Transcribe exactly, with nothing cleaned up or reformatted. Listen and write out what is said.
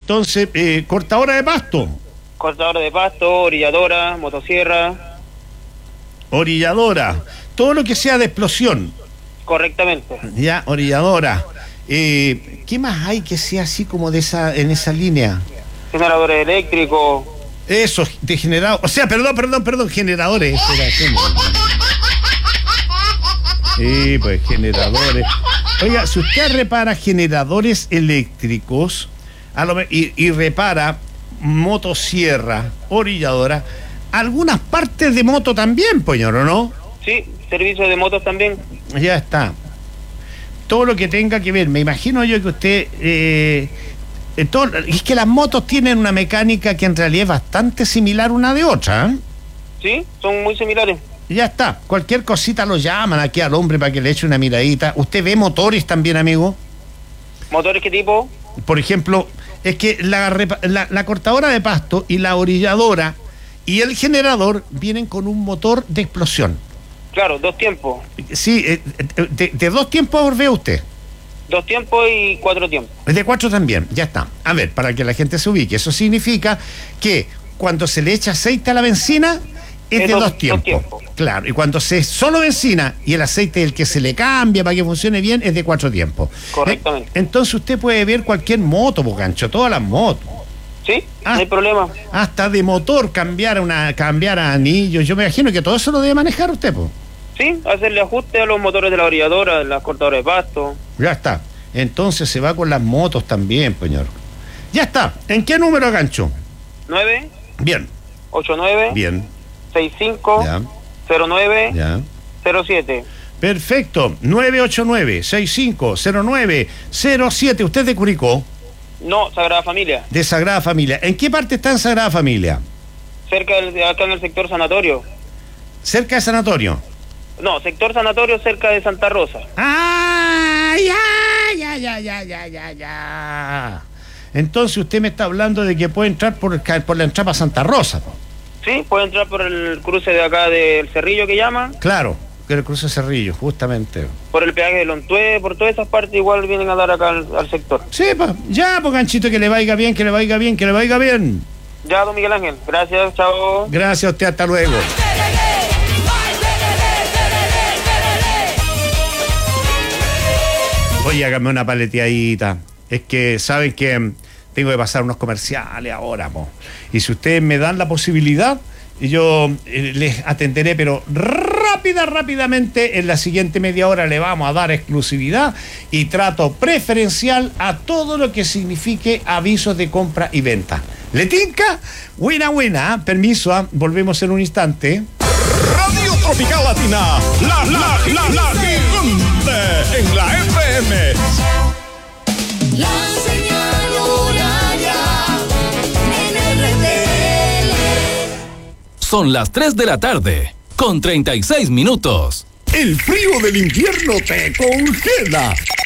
Entonces, eh, cortadora de pasto. Cortadora de pasto, orilladora, motosierra. Orilladora. Todo lo que sea de explosión. Correctamente. Ya, orilladora. Eh, ¿Qué más hay que sea así como de esa en esa línea? Generadores eléctricos. Eso, de generador. O sea, perdón, perdón, perdón, generadores. Eso era, sí, pues generadores. Oiga, si usted repara generadores eléctricos a lo, y, y repara motosierra, orilladora, algunas partes de moto también, poñor, ¿o no? Sí, servicio de motos también. Ya está. Todo lo que tenga que ver, me imagino yo que usted... Eh, todo, es que las motos tienen una mecánica que en realidad es bastante similar una de otra, ¿eh? Sí, son muy similares. Ya está, cualquier cosita lo llaman aquí al hombre para que le eche una miradita. ¿Usted ve motores también, amigo? ¿Motores qué tipo? Por ejemplo, es que la, la, la cortadora de pasto y la orilladora y el generador vienen con un motor de explosión. Claro, dos tiempos. Sí, de, de dos tiempos ve usted. Dos tiempos y cuatro tiempos. De cuatro también, ya está. A ver, para que la gente se ubique, eso significa que cuando se le echa aceite a la benzina es, es de dos, dos, tiempos. dos tiempos. Claro, y cuando se es solo benzina y el aceite el que se le cambia para que funcione bien es de cuatro tiempos. Correctamente. Entonces usted puede ver cualquier moto, po, gancho, todas las motos. Sí, ah, no hay problema. Hasta de motor cambiar una cambiar a anillos. Yo me imagino que todo eso lo debe manejar usted, pues. Sí, hacerle ajuste a los motores de la orilladora, las cortadoras de pasto. Ya está. Entonces se va con las motos también, señor. Ya está. ¿En qué número, gancho? nueve. Bien. ocho nueve. Bien. seis cinco. Ya. cero nueve. Ya. cero siete. Perfecto. nueve ocho nueve, seis cinco cero nueve cero siete. ¿Usted es de Curicó? No, Sagrada Familia. De Sagrada Familia. ¿En qué parte está en Sagrada Familia? Cerca del, acá en el sector sanatorio. ¿Cerca de sanatorio? No, sector sanatorio cerca de Santa Rosa. ¡Ah! ¡Ya! ¡Ya, ya, ya, ya, ya, ya! Entonces usted me está hablando de que puede entrar por, por la entrada a Santa Rosa, ¿no? Sí, puede entrar por el cruce de acá del Cerrillo que llaman. Claro, que el cruce Cerrillo, justamente. Por el peaje de Lontué, por todas esas partes igual vienen a dar acá al, al sector. Sí, pues, ya, pues, ganchito, que le vaya bien, que le vaya bien, que le vaya bien. Ya, don Miguel Ángel, gracias, chao. Gracias a usted, hasta luego. Oye, hágame una paleteadita. Es que saben que tengo que pasar unos comerciales ahora, po. Y si ustedes me dan la posibilidad, yo eh, les atenderé, pero rápida, rápidamente, en la siguiente media hora le vamos a dar exclusividad y trato preferencial a todo lo que signifique avisos de compra y venta. ¿Le tinca? Buena, buena. Permiso, ¿eh? Volvemos en un instante. Radio Tropical Latina, la, la, la, la gigante en la F M. La señal horaria en R T L. Son las tres de la tarde, con treinta y seis minutos. El frío del invierno te congela.